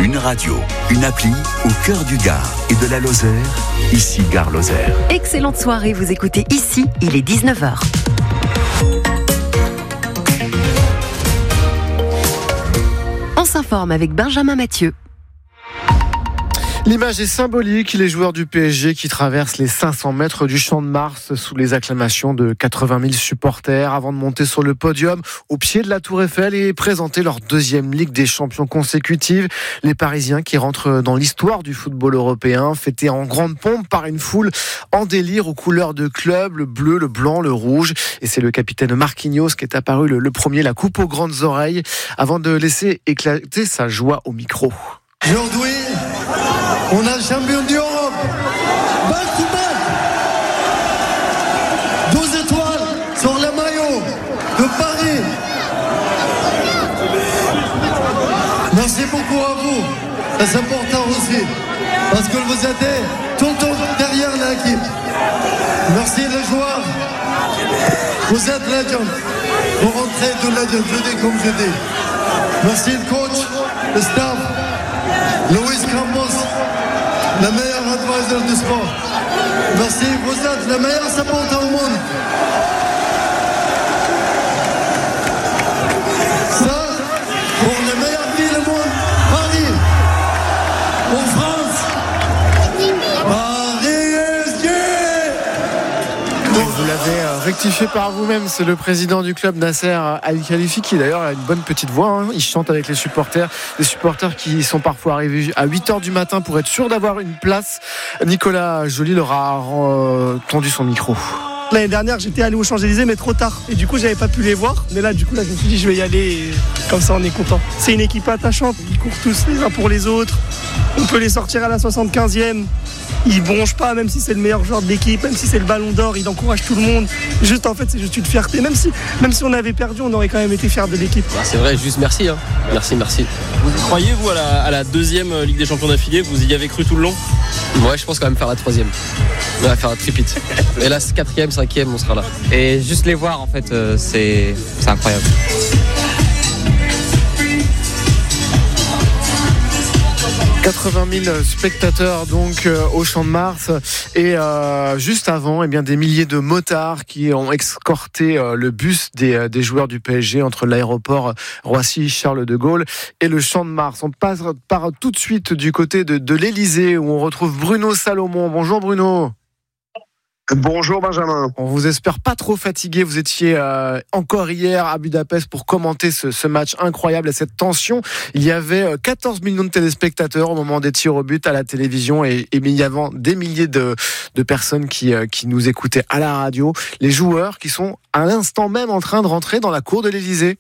Une radio, une appli au cœur du Gard et de la Lozère, ici Gare Lozère. Excellente soirée, vous écoutez ici, il est 19h. On s'informe avec Benjamin Mathieu. L'image est symbolique, les joueurs du PSG qui traversent les 500 mètres du Champ de Mars sous les acclamations de 80 000 supporters avant de monter sur le podium au pied de la Tour Eiffel et présenter leur deuxième Ligue des Champions consécutive. Les Parisiens qui rentrent dans l'histoire du football européen, fêtés en grande pompe par une foule en délire aux couleurs de club, le bleu, le blanc, le rouge. Et c'est le capitaine Marquinhos qui est apparu le premier, la coupe aux grandes oreilles, avant de laisser éclater sa joie au micro. Aujourd'hui, on a le champion d'Europe, back to back, 12 étoiles sur le maillot de Paris. Merci beaucoup à vous, c'est important aussi, parce que vous êtes tout le temps derrière l'équipe. Merci les joueurs, vous êtes legend, vous rentrez de legend, je dis comme je dis. Merci le coach, le staff, Luis Campos, le meilleur advisor du sport. Merci, vous êtes le meilleur supporter au monde. Ça, pour les meilleures villes au monde, Paris, en France, Paris SG. Vous l'avez rectifié par vous-même, c'est le président du club Nasser Al-Khalifi qui d'ailleurs a une bonne petite voix, hein. Il chante avec les supporters qui sont parfois arrivés à 8h du matin pour être sûr d'avoir une place. Nicolas Joly leur a tendu son micro. L'année dernière, j'étais allé aux Champs-Élysées, mais trop tard. Et du coup, j'avais pas pu les voir. Mais là, je me suis dit, je vais y aller. Et comme ça, on est content. C'est une équipe attachante. Ils courent tous les uns pour les autres. On peut les sortir à la 75e. Ils bronchent pas, même si c'est le meilleur joueur de l'équipe, même si c'est le ballon d'or. Il encourage tout le monde. Juste, en fait, c'est juste une fierté. Même si on avait perdu, on aurait quand même été fiers de l'équipe. C'est vrai, juste merci. Hein. Merci. Vous croyez, vous, à la deuxième Ligue des Champions d'affilée? Vous y avez cru tout le long? Ouais, je pense quand même faire la troisième. On va faire un tripit. Et là, 4e, 5e, on sera là. Et juste les voir, en fait, c'est incroyable. « 80 000 spectateurs donc au Champ de Mars et juste avant, des milliers de motards qui ont escorté le bus des joueurs du PSG entre l'aéroport Roissy-Charles de Gaulle et le Champ de Mars. On part tout de suite du côté de l'Elysée où on retrouve Bruno Salomon. Bonjour Bruno. Bonjour Benjamin. On vous espère pas trop fatigué. Vous étiez encore hier à Budapest pour commenter ce match incroyable et cette tension. Il y avait 14 millions de téléspectateurs au moment des tirs au but à la télévision et il y avait des milliers de personnes qui nous écoutaient à la radio. Les joueurs qui sont à l'instant même en train de rentrer dans la cour de l'Elysée.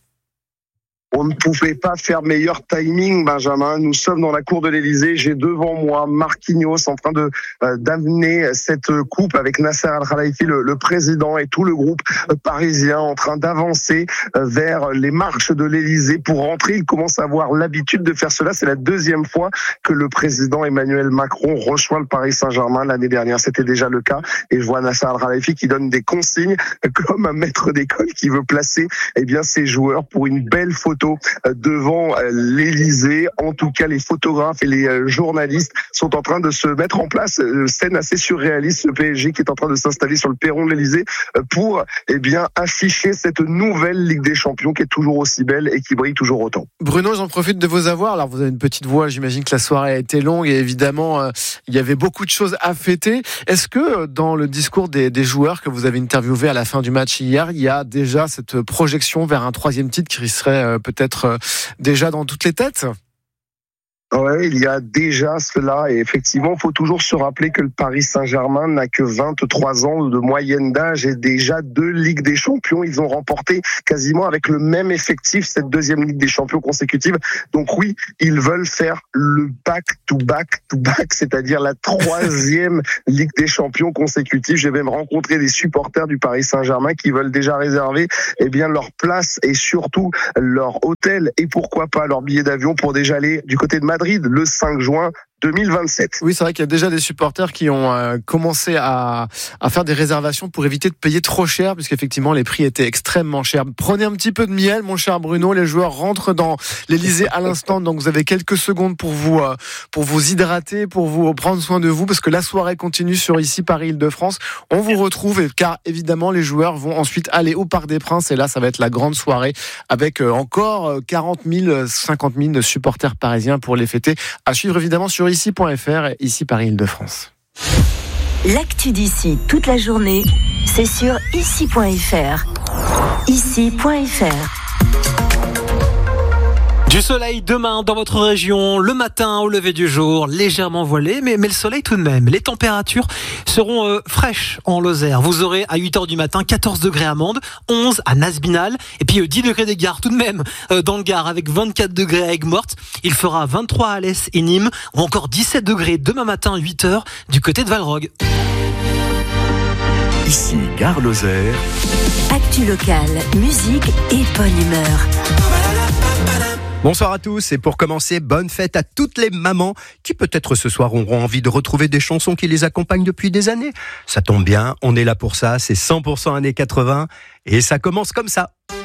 On ne pouvait pas faire meilleur timing, Benjamin. Nous sommes dans la cour de l'Elysée. J'ai devant moi Marquinhos en train d'amener cette coupe avec Nasser Al-Khalifi, le président, et tout le groupe parisien en train d'avancer vers les marches de l'Elysée pour rentrer. Il commence à avoir l'habitude de faire cela. C'est la deuxième fois que le président Emmanuel Macron rejoint le Paris Saint-Germain. L'année dernière, c'était déjà le cas. Et je vois Nasser Al-Khalifi qui donne des consignes comme un maître d'école qui veut placer ses joueurs pour une belle photo devant l'Elysée. En tout cas, les photographes et les journalistes sont en train de se mettre en place. Scène assez surréaliste, le PSG qui est en train de s'installer sur le perron de l'Elysée pour afficher cette nouvelle Ligue des Champions qui est toujours aussi belle et qui brille toujours autant. Bruno, j'en profite de vous avoir. Alors, vous avez une petite voix, j'imagine que la soirée a été longue et évidemment, il y avait beaucoup de choses à fêter. Est-ce que dans le discours des joueurs que vous avez interviewés à la fin du match hier, il y a déjà cette projection vers un troisième titre qui serait peut-être déjà dans toutes les têtes? Ouais, il y a déjà cela et effectivement, il faut toujours se rappeler que le Paris Saint-Germain n'a que 23 ans de moyenne d'âge et déjà 2 Ligues des Champions. Ils ont remporté quasiment avec le même effectif cette deuxième Ligue des Champions consécutive. Donc oui, ils veulent faire le back-to-back, c'est-à-dire la 3e Ligue des Champions consécutive. J'ai même rencontré des supporters du Paris Saint-Germain qui veulent déjà réserver leur place et surtout leur hôtel et pourquoi pas leur billet d'avion pour déjà aller du côté de Madrid le 5 juin 2027. Oui, c'est vrai qu'il y a déjà des supporters qui ont commencé à faire des réservations pour éviter de payer trop cher, puisqu'effectivement les prix étaient extrêmement chers. Prenez un petit peu de miel, mon cher Bruno. Les joueurs rentrent dans l'Elysée à l'instant, donc vous avez quelques secondes pour vous hydrater, pour vous prendre soin de vous, parce que la soirée continue sur ici Paris-Île-de-France. On vous retrouve, car évidemment les joueurs vont ensuite aller au Parc des Princes, et là ça va être la grande soirée avec encore 40 000, 50 000 supporters parisiens pour les fêter. À suivre évidemment sur ici.fr et ici Paris-Île-de-France. L'actu d'ici toute la journée, c'est sur ici.fr. Ici.fr. Du soleil demain dans votre région, le matin au lever du jour, légèrement voilé, mais le soleil tout de même. Les températures seront fraîches en Lozère. Vous aurez à 8h du matin 14 degrés à Mende, 11 à Nasbinal, et puis 10 degrés des Gares tout de même dans le Gard, avec 24 degrés à Aigues-Mortes. Il fera 23 à Alès et Nîmes, ou encore 17 degrés demain matin 8h du côté de Valrogue. Ici Gare Lozère. Actu locale, musique et bonne humeur. Bonsoir à tous, et pour commencer, bonne fête à toutes les mamans qui peut-être ce soir auront envie de retrouver des chansons qui les accompagnent depuis des années. Ça tombe bien, on est là pour ça, c'est 100% années 80 et ça commence comme ça.